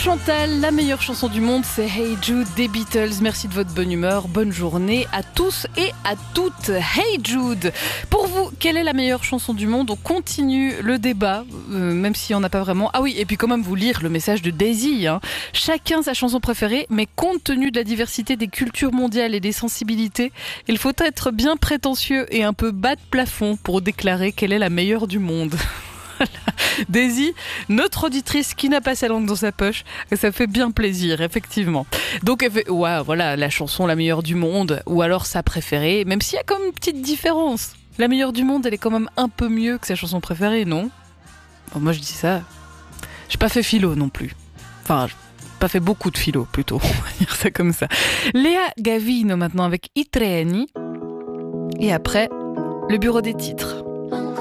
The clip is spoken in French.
Chantal, la meilleure chanson du monde, c'est Hey Jude des Beatles. Merci de votre bonne humeur. Bonne journée à tous et à toutes. Hey Jude. Pour vous, quelle est la meilleure chanson du monde ? On continue le débat, même s'il n'y en a pas vraiment. Ah oui, et puis quand même vous lire le message de Daisy. Chacun sa chanson préférée, mais compte tenu de la diversité des cultures mondiales et des sensibilités, il faut être bien prétentieux et un peu bas de plafond pour déclarer quelle est la meilleure du monde. Daisy, notre auditrice qui n'a pas sa langue dans sa poche, ça fait bien plaisir, effectivement. Donc, voilà, la chanson la meilleure du monde, ou alors sa préférée, même s'il y a quand même une petite différence. La meilleure du monde, elle est quand même un peu mieux que sa chanson préférée, non ? Bon, moi, je dis ça. J'ai pas fait philo non plus. Enfin, j'ai pas fait beaucoup de philo, plutôt. On va dire ça comme ça. Léa Gavino, maintenant, avec I Treni. Et après, le bureau des titres.